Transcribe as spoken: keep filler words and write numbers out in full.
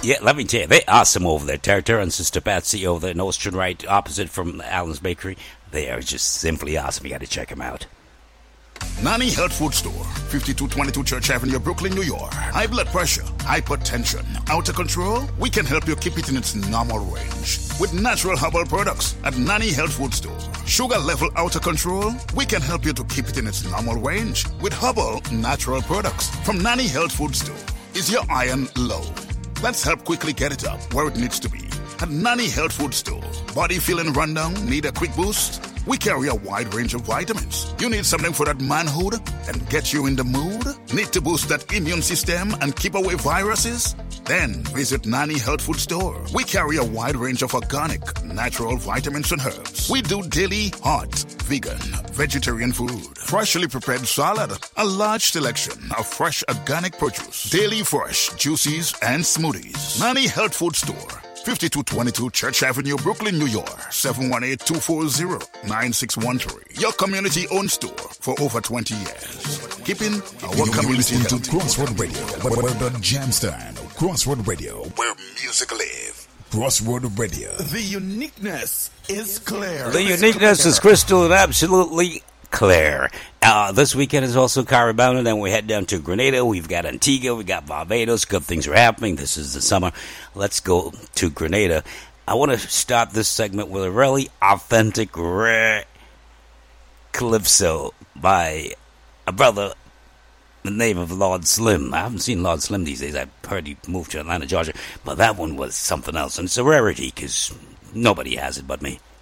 Yeah, let me tell you, they're awesome over there. Tara and Sister Patsy over there in Ocean Right, opposite from Allen's Bakery. They are just simply awesome. You got to check them out. Nani Health Food Store, fifty-two twenty-two Church Avenue, Brooklyn, New York. High blood pressure, hypertension, out of control? We can help you keep it in its normal range with natural herbal products at Nani Health Food Store. Sugar level out of control? We can help you to keep it in its normal range with herbal natural products from Nani Health Food Store. Is your iron low? Let's help quickly get it up where it needs to be at Nani Health Food Store. Body feeling rundown? Need a quick boost? We carry a wide range of vitamins. You need something for that manhood and get you in the mood? Need to boost that immune system and keep away viruses? Then visit Nani Health Food Store. We carry a wide range of organic, natural vitamins and herbs. We do daily, hot, vegan, vegetarian food, freshly prepared salad, a large selection of fresh organic produce, daily fresh juices and smoothies. Nani Health Food Store. fifty-two twenty-two Church Avenue, Brooklyn, New York. seven one eight, two four zero, nine six one three. Your community-owned store for over twenty years. Keeping our community healthy. To Crossroad Radio, where the jam stand. Crossroad Radio, where music live. Crossroad Radio. The uniqueness is clear. The uniqueness is crystal and absolutely clear. Uh, this weekend is also Caribana. Then we head down to Grenada. We've got Antigua. We've got Barbados. Good things are happening. This is the summer. Let's go to Grenada. I want to start this segment with a really authentic, rare calypso by a brother, the name of Lord Slim. I haven't seen Lord Slim these days. I've heard he moved to Atlanta, Georgia. But that one was something else. And it's a rarity because nobody has it but me.